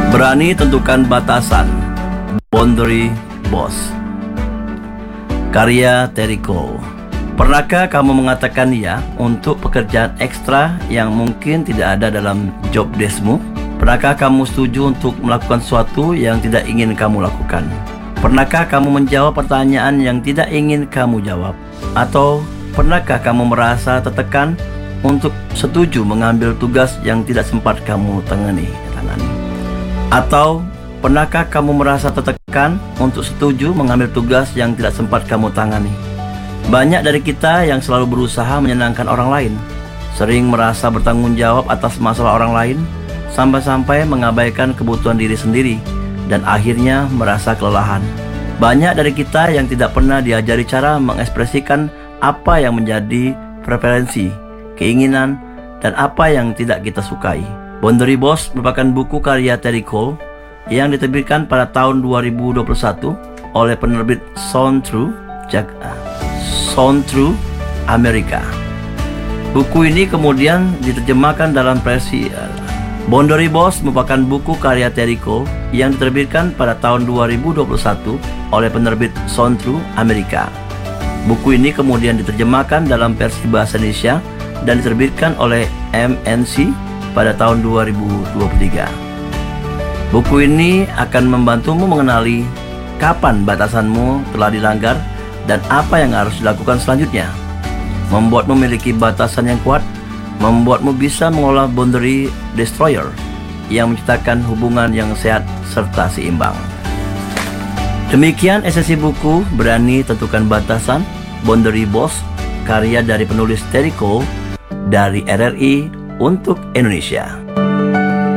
Berani tentukan batasan. Boundary Boss. Karya Terry Cole. Pernahkah kamu mengatakan ya untuk pekerjaan ekstra yang mungkin tidak ada dalam job deskmu? Pernahkah kamu setuju untuk melakukan sesuatu yang tidak ingin kamu lakukan? Pernahkah kamu menjawab pertanyaan yang tidak ingin kamu jawab? Atau pernahkah kamu merasa tertekan untuk setuju mengambil tugas yang tidak sempat kamu tangani? Atau pernahkah kamu merasa tertekan untuk setuju mengambil tugas yang tidak sempat kamu tangani? Banyak dari kita yang selalu berusaha menyenangkan orang lain, sering merasa bertanggung jawab atas masalah orang lain, sampai-sampai mengabaikan kebutuhan diri sendiri, dan akhirnya merasa kelelahan. Banyak dari kita yang tidak pernah diajari cara mengekspresikan apa yang menjadi preferensi, keinginan, dan apa yang tidak kita sukai. Boundary Boss merupakan buku karya Terry Cole yang diterbitkan pada tahun 2021 oleh penerbit Soundtrue Amerika. Buku ini kemudian diterjemahkan dalam versi Boundary Boss merupakan buku karya Terry Cole yang diterbitkan pada tahun 2021 oleh penerbit Soundtrue Amerika. Buku ini kemudian diterjemahkan dalam versi bahasa Indonesia dan diterbitkan oleh MNC pada tahun 2023. Buku ini akan membantumu mengenali kapan batasanmu telah dilanggar dan apa yang harus dilakukan selanjutnya. Membuatmu memiliki batasan yang kuat, membuatmu bisa mengolah boundary destroyer yang menciptakan hubungan yang sehat serta seimbang. Demikian esensi buku Berani Tentukan Batasan, Boundary Boss, karya dari penulis Terry Cole dari RRI untuk Indonesia.